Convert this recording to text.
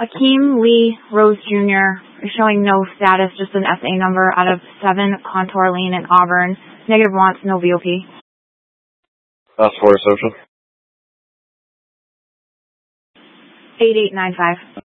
Akeem Lee Rose Jr. is showing no status, just an SA number out of 7 Contour Lane in Auburn. Negative wants, no VOP. Last 4 social. 8895.